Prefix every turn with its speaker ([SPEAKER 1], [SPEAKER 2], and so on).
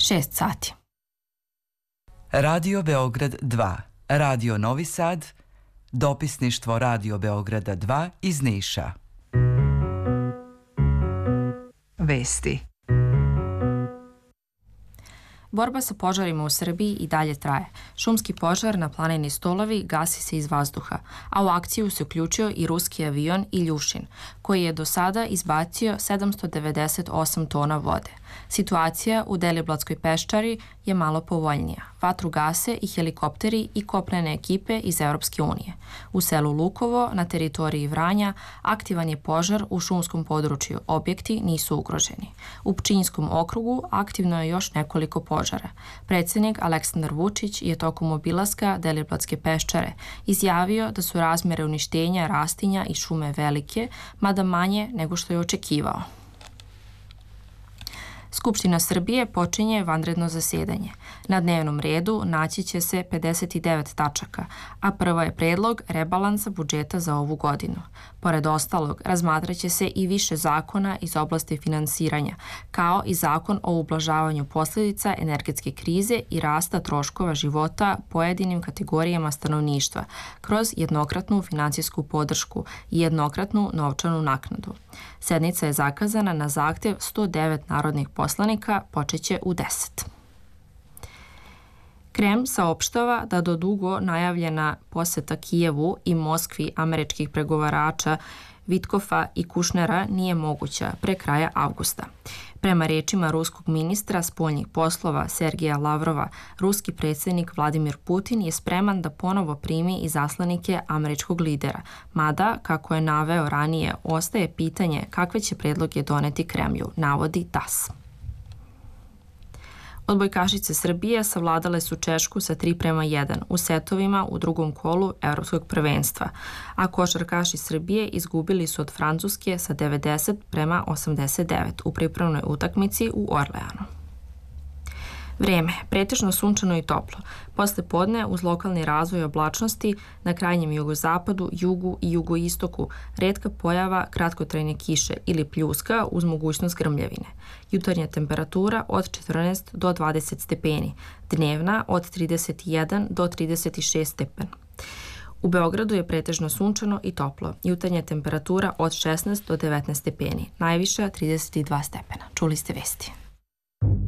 [SPEAKER 1] 6 sati.
[SPEAKER 2] Radio Beograd 2, Radio Novi Sad, dopisništvo Radio Beograda 2 iz Niša.
[SPEAKER 3] Vesti.
[SPEAKER 1] Borba sa požarima u Srbiji i dalje traje. Šumski požar na planini Stolovi gasi se iz vazduha, a u akciju se uključio i ruski avion Iljušin, koji je do sada izbacio 798 tona vode. Situacija u Deliblatskoj peščari je malo povoljnija. Vatru gase i helikopteri i kopnene ekipe iz Evropske unije. U selu Lukovo, na teritoriji Vranja, aktivan je požar u šumskom području. Objekti nisu ugroženi. U Pčinjskom okrugu aktivno je još nekoliko požara. Predsjednik Aleksandar Vučić je tokom obilaska Deliblatske peščare izjavio da su razmere uništenja rastinja i šume velike, mada manje nego što je očekivao. Skupština Srbije počinje vanredno zasedanje. Na dnevnom redu naći će se 59 tačaka, a prva je predlog rebalansa budžeta za ovu godinu. Pored ostalog, razmatraće se i više zakona iz oblasti finansiranja, kao i zakon o ublažavanju posljedica energetske krize i rasta troškova života pojedinim kategorijama stanovništva kroz jednokratnu financijsku podršku i jednokratnu novčanu naknadu. Sednica je zakazana na zahtjev 109 narodnih poslanika, počeće u 10. Kreml saopštava da do dugo najavljena poseta Kijevu i Moskvi američkih pregovarača Vitkofa i Kušnera nije moguća pre kraja avgusta. Prema rečima ruskog ministra spoljnih poslova Sergeja Lavrova, ruski predsjednik Vladimir Putin je spreman da ponovo primi izaslanike američkog lidera, mada, kako je naveo ranije, ostaje pitanje kakve će predloge doneti Kremlju, navodi TASS. Odbojkašice Srbije savladale su Češku sa 3:1 u setovima u drugom kolu Evropskog prvenstva, a košarkaši Srbije izgubili su od Francuske sa 90:89 u pripremnoj utakmici u Orleanu. Vreme, pretežno sunčano i toplo. Posle podne, uz lokalni razvoj oblačnosti, na krajnjem jugozapadu, jugu i jugoistoku, retka pojava kratkotrajne kiše ili pljuska uz mogućnost grmljavine. Jutarnja temperatura od 14 do 20 stepeni, dnevna od 31 do 36 stepeni. U Beogradu je pretežno sunčano i toplo. Jutarnja temperatura od 16 do 19 stepeni, najviša 32 stepena. Čuli ste vesti.